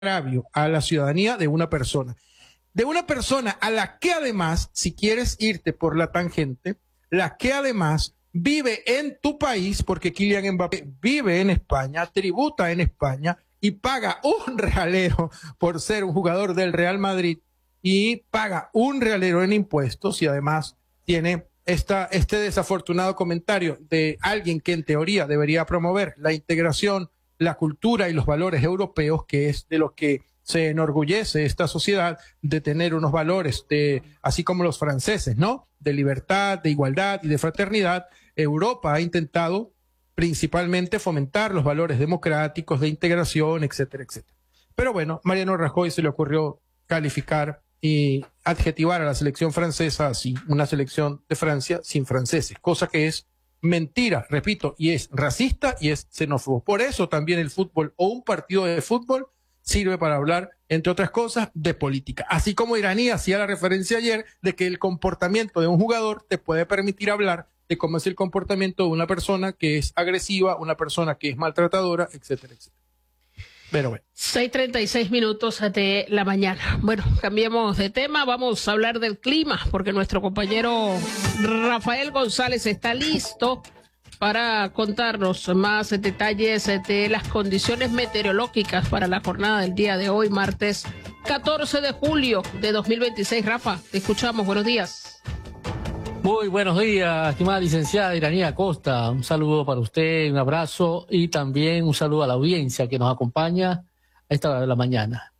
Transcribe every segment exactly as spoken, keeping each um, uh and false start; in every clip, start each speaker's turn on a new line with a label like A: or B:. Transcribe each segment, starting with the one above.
A: agravio a la ciudadanía de una persona. De una persona a la que además, si quieres irte por la tangente, la que además vive en tu país, porque Kylian Mbappé vive en España, tributa en España y paga un realero por ser un jugador del Real Madrid y paga un realero en impuestos y además tiene esta, este desafortunado comentario de alguien que en teoría debería promover la integración, la cultura y los valores europeos, que es de lo que se enorgullece esta sociedad, de tener unos valores, de, así como los franceses, ¿no? De libertad, de igualdad y de fraternidad. Europa ha intentado principalmente fomentar los valores democráticos, de integración, etcétera, etcétera. Pero bueno, Mariano Rajoy se le ocurrió calificar y adjetivar a la selección francesa así, una selección de Francia sin franceses, cosa que es mentira, repito, y es racista y es xenófobo. Por eso también el fútbol o un partido de fútbol sirve para hablar, entre otras cosas, de política. Así como Iraní hacía la referencia ayer de que el comportamiento de un jugador te puede permitir hablar de cómo es el comportamiento de una persona que es agresiva, una persona que es maltratadora, etcétera, etcétera. Pero bueno.
B: seis treinta y seis minutos de la mañana. Bueno, cambiemos de tema, vamos a hablar del clima, porque nuestro compañero Rafael González está listo para contarnos más detalles de las condiciones meteorológicas para la jornada del día de hoy, martes catorce de julio de dos mil veintiséis. Rafa, te escuchamos, buenos días.
C: Muy buenos días, estimada licenciada Iraní Acosta. Un saludo para usted, un abrazo y también un saludo a la audiencia que nos acompaña a esta hora de la mañana.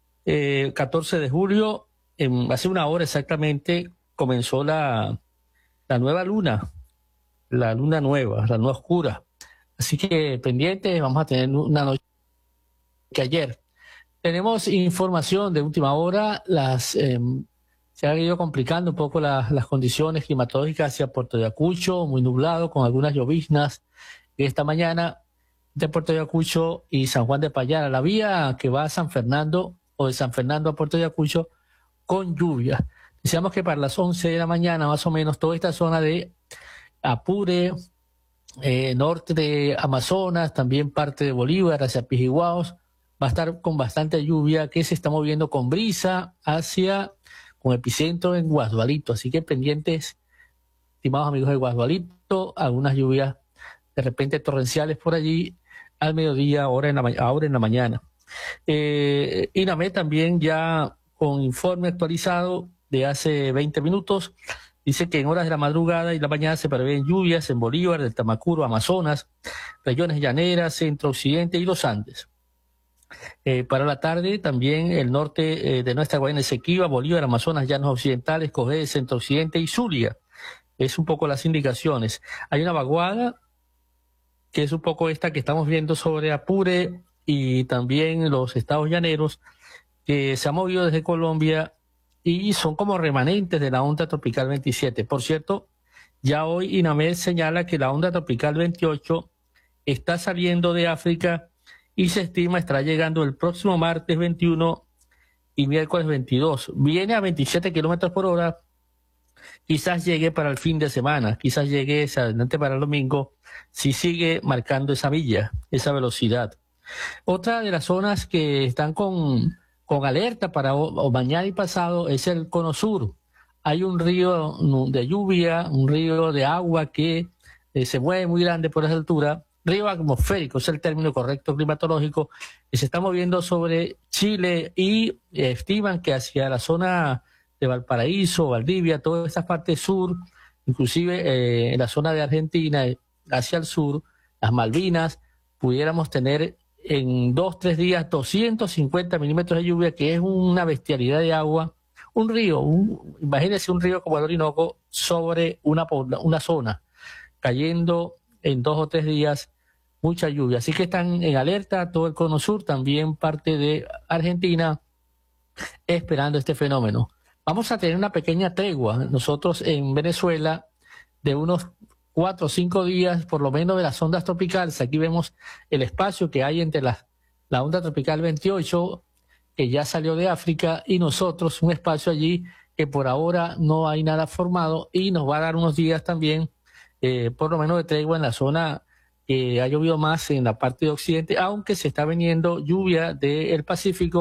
C: Eh, catorce de julio, en, hace una hora exactamente, comenzó la, la nueva luna, la luna nueva, la luna oscura. Así que pendientes, vamos a tener una noche que ayer. Tenemos información de última hora, las... Eh, se han ido complicando un poco la, las condiciones climatológicas hacia Puerto Ayacucho, muy nublado, con algunas lloviznas. Esta mañana de Puerto Ayacucho y San Juan de Payara, la vía que va a San Fernando o de San Fernando a Puerto Ayacucho con lluvia. Decíamos que para las once de la mañana, más o menos, toda esta zona de Apure, eh, norte de Amazonas, también parte de Bolívar, hacia Pijiguaos, va a estar con bastante lluvia que se está moviendo con brisa hacia... con epicentro en Guasdualito, así que pendientes, estimados amigos de Guasdualito, algunas lluvias de repente torrenciales por allí al mediodía, ahora en la, ahora en la mañana. Eh, INAME también ya con informe actualizado de hace veinte minutos, dice que en horas de la madrugada y la mañana se prevén lluvias en Bolívar, del Tamacuro, Amazonas, regiones llaneras, centro-occidente y los Andes. Eh, para la tarde también el norte eh, de nuestra Guayana Esequiba, Bolívar, Amazonas, Llanos Occidentales, Cogé, Centro Occidente y Zulia. Es un poco las indicaciones. Hay una vaguada que es un poco esta que estamos viendo sobre Apure y también los estados llaneros, que se ha movido desde Colombia y son como remanentes de la onda tropical veintisiete. Por cierto, ya hoy INAMED señala que la onda tropical veintiocho está saliendo de África y se estima estará llegando el próximo martes veintiuno y miércoles veintidós. Viene a veintisiete kilómetros por hora, quizás llegue para el fin de semana, quizás llegue adelante para el domingo, si sigue marcando esa milla, esa velocidad. Otra de las zonas que están con, con alerta para o, o mañana y pasado es el Cono Sur. Hay un río de lluvia, un río de agua que eh, se mueve muy grande por esa altura, río atmosférico, es el término correcto climatológico, que se está moviendo sobre Chile y eh, estiman que hacia la zona de Valparaíso, Valdivia, toda esta parte sur, inclusive eh, en la zona de Argentina, hacia el sur, las Malvinas, pudiéramos tener en dos, tres días doscientos cincuenta milímetros de lluvia, que es una bestialidad de agua, un río, un, imagínense un río como el Orinoco sobre una, una zona, cayendo en dos o tres días mucha lluvia. Así que están en alerta todo el Cono Sur, también parte de Argentina, esperando este fenómeno. Vamos a tener una pequeña tregua nosotros en Venezuela de unos cuatro o cinco días, por lo menos de las ondas tropicales. Aquí vemos el espacio que hay entre la, la onda tropical veintiocho, que ya salió de África, y nosotros, un espacio allí que por ahora no hay nada formado y nos va a dar unos días también, eh, por lo menos de tregua en la zona que ha llovido más en la parte de occidente, aunque se está viniendo lluvia del Pacífico